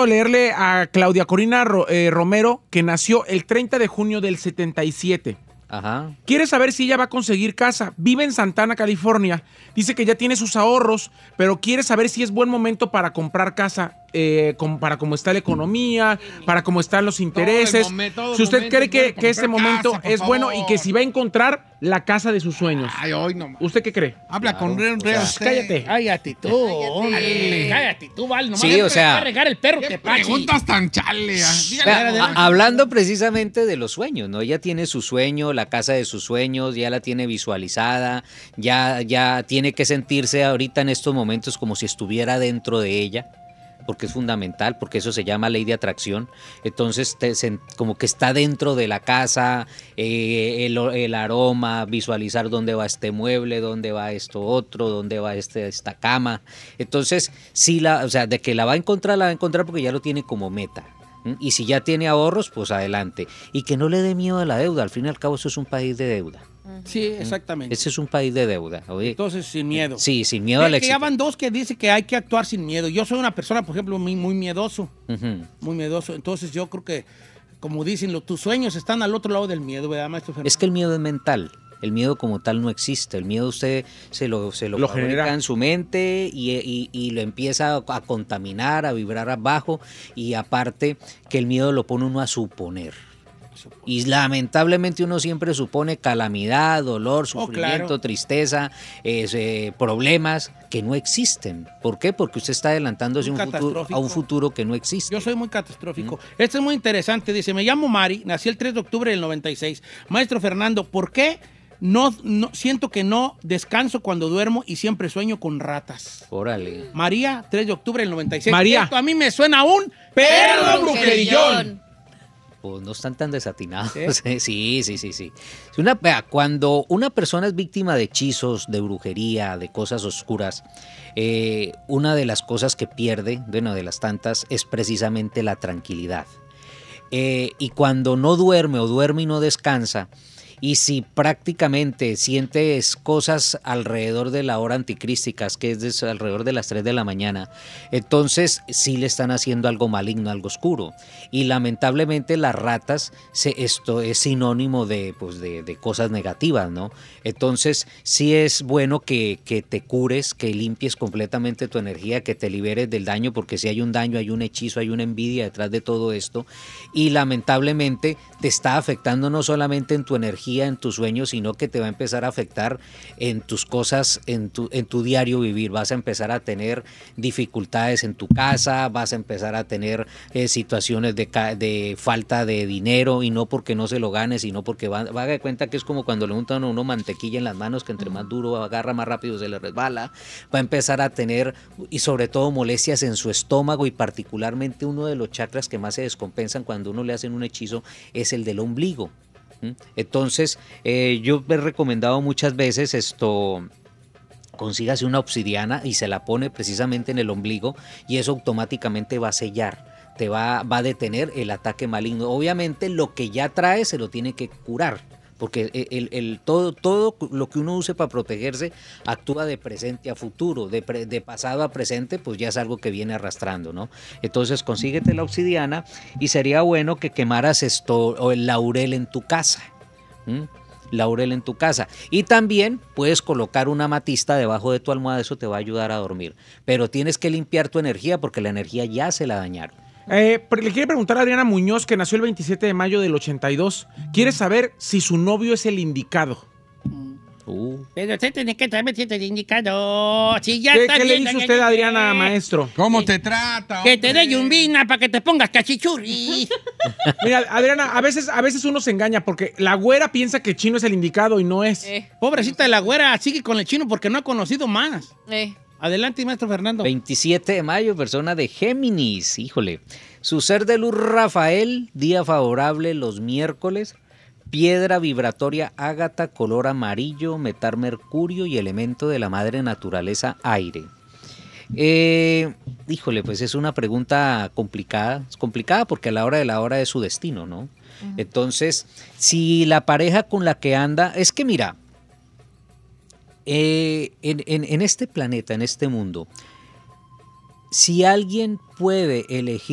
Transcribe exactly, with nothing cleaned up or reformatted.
de leerle a Claudia Corina Ro- eh, Romero, que nació el treinta de junio del setenta y siete. Ajá. Quiere saber si ella va a conseguir casa. Vive en Santana, California. Dice que ya tiene sus ahorros, pero quiere saber si es buen momento para comprar casa, eh, com- para cómo está la economía, para cómo están los intereses. momen- todo Si usted momento cree es que, bueno para que este comprar momento casa, por es bueno favor. y que si va a encontrar la casa de sus sueños. Ay, hoy no. ¿Usted qué cree? Habla con Claro, un o sea, real Pues cállate. Cállate tú, hombre. Cállate tú, Val. Nomás Sí, siempre o sea- va a regar el perro ¿Qué te pachi. preguntas tan chale? ah? Dígale, Vea, adelante. a- hablando precisamente de los sueños, ¿no? Ella tiene su sueño, la casa de sus sueños, ya la tiene visualizada, ya, ya tiene que sentirse ahorita en estos momentos como si estuviera dentro de ella, porque es fundamental, porque eso se llama ley de atracción. Entonces, te- se- como que está dentro de la casa, eh, el, el aroma, visualizar dónde va este mueble, dónde va esto otro, dónde va este, esta cama. Entonces, sí, la, o sea, de que la va a encontrar, la va a encontrar porque ya lo tiene como meta. ¿Mm? Y si ya tiene ahorros, pues adelante. Y que no le dé miedo a la deuda. Al fin y al cabo, eso es un país de deuda. Sí, exactamente. Ese es un país de deuda. Oye. Entonces, sin miedo. Sí, sin miedo Que- al que éxito. ya van dos que dice que hay que actuar sin miedo. Yo soy una persona, por ejemplo, muy, muy miedoso. Ujú. Muy miedoso. Entonces, yo creo que, como dicen, lo- tus sueños están al otro lado del miedo, ¿verdad, maestro Fernando? Es que el miedo es mental. El miedo como tal no existe. El miedo usted se lo, se lo, Lo fabrica genera. en su mente y, y- y lo empieza a contaminar, a vibrar abajo. Y aparte que el miedo lo pone uno a suponer. Y lamentablemente uno siempre supone calamidad, dolor, sufrimiento, claro. tristeza, es, eh, problemas que no existen. ¿Por qué? Porque usted está adelantándose Un un futuro, a catastrófico. un futuro que no existe. Yo soy muy catastrófico. Este es muy interesante. Dice, me llamo Mari, nací el tres de octubre del noventa y seis. Maestro Fernando, ¿por qué no, no siento que no descanso cuando duermo y siempre sueño con ratas? Órale. María, tres de octubre del noventa y seis. María. Esto a mí me suena un perro brujerillón. Pues no están tan desatinados. Sí, sí, sí, sí. sí. Si Una, vea, cuando una persona es víctima de hechizos, de brujería, de cosas oscuras, eh, una de las cosas que pierde, bueno, de las tantas, es precisamente la tranquilidad. Eh, y cuando no duerme o duerme y no descansa, y si prácticamente sientes cosas alrededor de la hora anticrísticas, que es de- alrededor de las tres de la mañana, entonces sí le están haciendo algo maligno, algo oscuro. Y lamentablemente las ratas, se, esto es sinónimo de, pues de, de cosas negativas, ¿no? Entonces sí es bueno que, que te cures, que limpies completamente tu energía, que te liberes del daño, porque si hay un daño, hay un hechizo, hay una envidia detrás de todo esto. Y lamentablemente te está afectando no solamente en tu energía, en tus sueños, sino que te va a empezar a afectar en tus cosas, en tu, en tu diario vivir. Vas a empezar a tener dificultades en tu casa, vas a empezar a tener eh, situaciones de, ca- de falta de dinero, y no porque no se lo gane, sino porque va, va a dar cuenta que es como cuando le untan a uno mantequilla en las manos, que entre más duro agarra, más rápido se le resbala. Va a empezar a tener, y sobre todo, molestias en su estómago, y particularmente uno de los chakras que más se descompensan cuando uno le hacen un hechizo es el del ombligo. ¿Mm? Entonces, eh, yo he recomendado muchas veces esto, consígase una obsidiana y se la pone precisamente en el ombligo, y eso automáticamente va a sellar, te va, va a detener el ataque maligno. Obviamente lo que ya trae se lo tiene que curar, porque el, el- todo, todo lo que uno use para protegerse actúa de presente a futuro, de, pre- de pasado a presente, pues ya es algo que viene arrastrando, ¿no? Entonces consíguete la obsidiana, y sería bueno que quemaras esto o el laurel en tu casa. ¿Mm? Laurel en tu casa. Y también puedes colocar una amatista debajo de tu almohada, eso te va a ayudar a dormir. Pero tienes que limpiar tu energía, porque la energía ya se la dañaron. Eh, pero le quiere preguntar a Adriana Muñoz, que nació el veintisiete de mayo del ochenta y dos. Quiere saber si su novio es el indicado. Uh. Pero usted tiene que traerme el indicado. Si ya ¿Qué, está qué le bien, dice doña usted a Yeye. Adriana, maestro? ¿Cómo te trata? Que te dé hombre? yumbina para que te pongas cachichurri. Mira, Adriana, a veces, a veces uno se engaña porque la güera piensa que Chino es el indicado y no es. Eh, Pobrecita de la güera, sigue con el chino porque no ha conocido más. eh. Adelante, maestro Fernando. veintisiete de mayo, persona de Géminis, híjole. Su ser de luz, Rafael, día favorable los miércoles. Piedra vibratoria ágata, color amarillo, metal mercurio y elemento de la madre naturaleza aire. Eh, híjole, pues es una pregunta complicada. Es complicada porque a la hora de la hora es su destino, ¿no? Entonces, si la pareja con la que anda, es que mira, eh, en, en- en este planeta, en este mundo, si alguien puede elegir